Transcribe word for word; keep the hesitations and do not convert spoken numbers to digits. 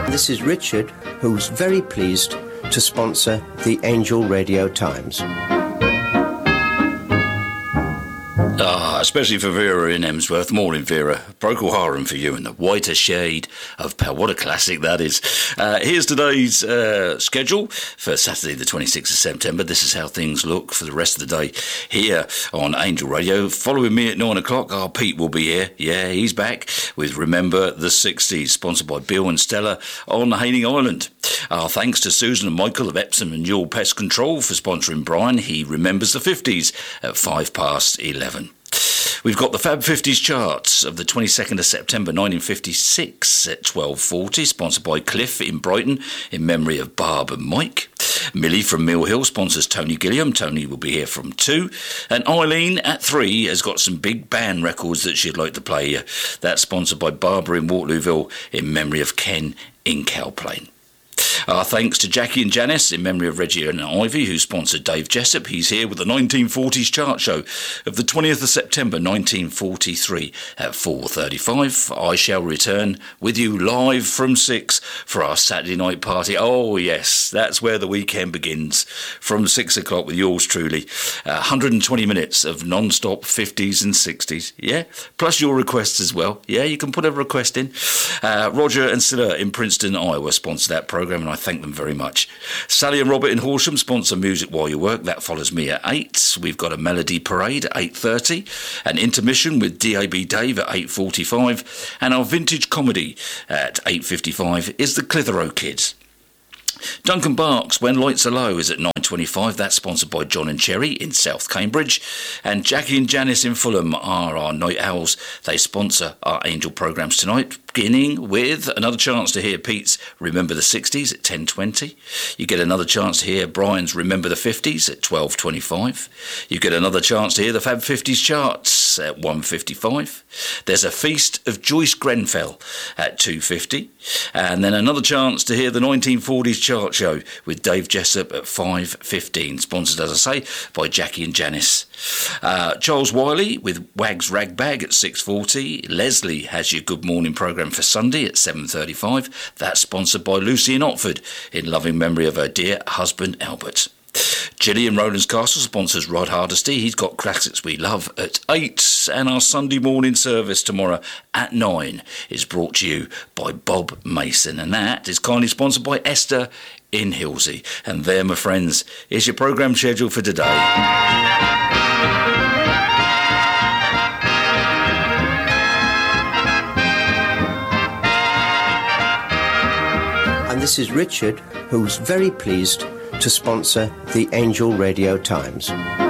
This is Richard, who's very pleased to sponsor the Angel Radio Times. Ah, especially for Vera in Emsworth. Morning, Vera. Procol Harum for you in the whiter shade of pale. What a classic that is. Uh, here's today's uh, schedule for Saturday the twenty-sixth of September. This is how things look for the rest of the day here on Angel Radio. Following me at nine o'clock, our Pete will be here. Yeah, he's back with Remember the sixties, sponsored by Bill and Stella on Haining Island. Our thanks to Susan and Michael of Epsom and Newell Pest Control for sponsoring Brian. He remembers the fifties at five past eleven. We've got the Fab fifties charts of the twenty-second of September nineteen fifty-six at twelve forty, sponsored by Cliff in Brighton in memory of Barb and Mike. Millie from Mill Hill sponsors Tony Gilliam. Tony will be here from two. And Eileen at three has got some big band records that she'd like to play. That's sponsored by Barbara in Waterlooville in memory of Ken in Cowplain. Our thanks to Jackie and Janice in memory of Reggie and Ivy, who sponsored Dave Jessup. He's here with the nineteen forties chart show of the twentieth of September nineteen forty-three at four thirty-five. I shall return with you live from six for our Saturday night party. Oh yes, that's where the weekend begins, from six o'clock with yours truly. Uh, one hundred twenty minutes of non-stop fifties and sixties, yeah? Plus your requests as well. Yeah, you can put a request in. Uh, Roger and Silla in Princeton, Iowa sponsor that programme, and I thank them very much. Sally and Robert in Horsham sponsor Music While You Work. That follows me at eight. We've got a Melody Parade at eight thirty, an intermission with D A B Dave at eight forty-five, and our vintage comedy at eight fifty-five is the Clitheroe Kids. Duncan Barks, When Lights Are Low, is at nine twenty-five. That's sponsored by John and Cherry in South Cambridge. And Jackie and Janice in Fulham are our night owls. They sponsor our Angel programmes tonight, beginning with another chance to hear Pete's Remember the sixties at ten twenty. You get another chance to hear Brian's Remember the fifties at twelve twenty-five. You get another chance to hear the Fab fifties charts at one fifty-five. There's a Feast of Joyce Grenfell at two fifty. And then another chance to hear the nineteen forties chart show with Dave Jessup at five fifteen, sponsored, as I say, by Jackie and Janice. Uh, Charles Wiley with Wags Ragbag at six forty. Leslie has your Good Morning programme for Sunday at seven thirty-five. That's sponsored by Lucy in Otford in loving memory of her dear husband Albert. Gillian Rowlands Castle sponsors Rod Hardesty. He's got classics we love at eight. And our Sunday morning service tomorrow at nine is brought to you by Bob Mason. And that is kindly sponsored by Esther in Hilsey. And there, my friends, is your programme schedule for today. And this is Richard, who's very pleased to sponsor the Angel Radio Times.